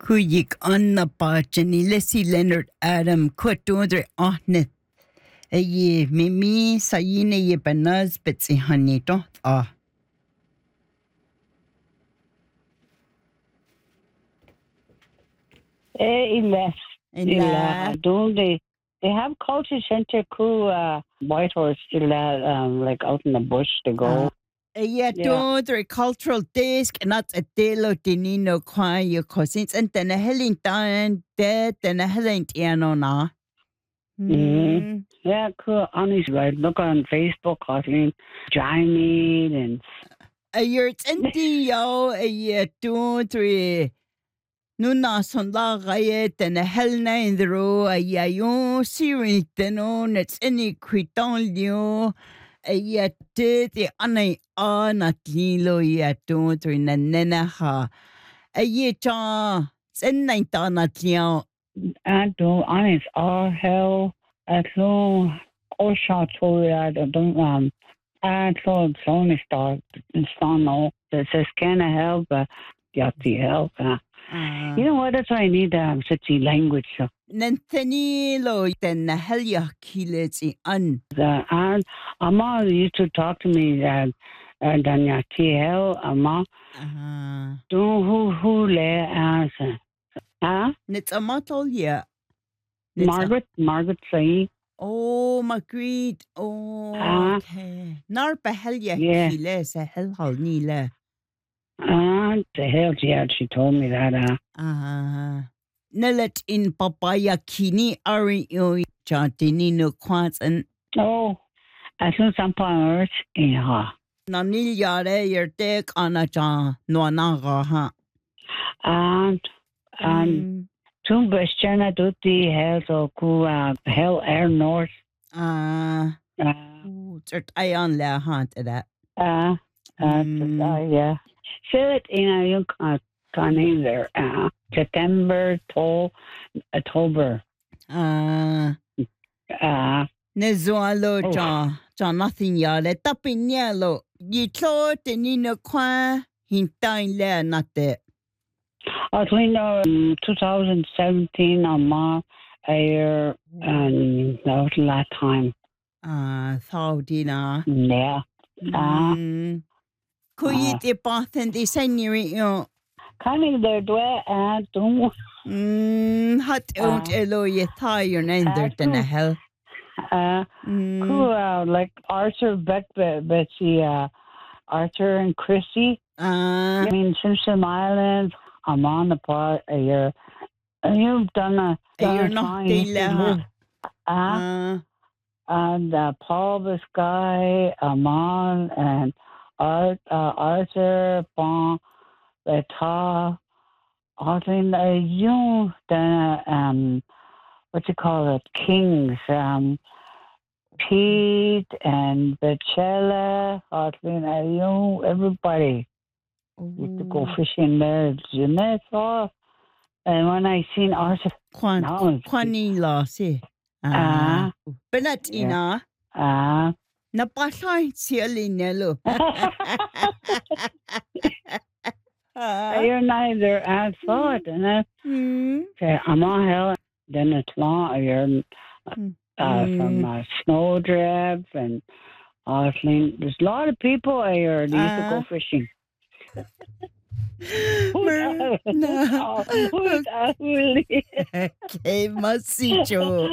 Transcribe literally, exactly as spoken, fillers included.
Kuyik Anna Pachani, Leslie Leonard Adam, Quatondre Ahneth. Aye, Mimi, Sayine ye Banaz, Betsy Hanito. Ah. Eh, illa, Illa. illa. Don't they? They have culture center crew, uh, Whitehorse, illa, um, like out in the bush to go. Uh, Yeah, Yeah. Tondre cultural disc, not a delo dinino qua your cousins, and then a helling down dead, and a helling tianona. Mm-hmm. Yeah, cool. Honest, right? Look on Facebook, Kathleen, join me, and A year twenty yo, a year two, three. Nuna son la gayet and a hell nine the row, a yayon, searing tenon, it's any quiton you. A yet did the anay on at lilo yet don't rin and nena ha. A ye cha, send nine ton at liao. I do honest, all hell, at long, all shot to that, I don't, um, I thought it's only start, it's not no, it says, can I help, uh, got the help, uh. Uh, You know what? That's why I need um, such a language. So. Nantani lo, then the hell ya kills un. The and Amma used to talk to me that uh, Danya T L Amma Uh, do who who le as huh? It's a mottle, yeah. It's a- Margaret Margaret say Oh, Margaret. Oh, Ah. okay. Narpa hell ya Yeah. kills a hell hall nila. ah the hell yeah she told me that uh Ah. Nalet in papaya kini ari yo chantini no quants and oh as soon as I'm on earth yeah nanil yare your deck on a jan no naga ha. and and two Christiana do the hell so cool uh hell air north Ah. uh Cert I on la hunt that. uh uh, Mm. uh yeah say it in a you can't can't there uh September to October Ah. uh Nezualo Oh. John John nothing yale tapping yellow. You thought the Nina Qua hintain le not it. I think um, twenty seventeen on my air and that was last time Ah, thought dinner. yeah Ah. Mm. Could Ah. you dip off and they send you you kind of there do and do Mm, hot out Ah. elo ye thigh your name there Ah, than a cool. hell. uh Mm. cool uh, like Arthur Beck Betsy uh Arthur and Chrissy Ah. I mean Simpson Island I'm on the part of your you've done a done You're a not fine the you should live. Ah. Ah. and uh, Paul Biscay, Amon, and Art, uh, Arthur, Bon, Beta, Arthur, uh, you, the, um, what you call it, Kings, um, Pete and Bacella, Arthur, uh, you, everybody used to go fishing there. Jeanette saw, and when I seen Arthur, Quan now it's- Quani la see. Ah. Benatina. ah, Na pasay siya linelo. you're neither I saw it, and I Hmm. say, I'm on hell, then it's long, you're uh, from uh, Snowdrift and Austin. There's a lot of people here that used to go Ah. fishing. Mer- no. Oh, who's that? Okay, masicho.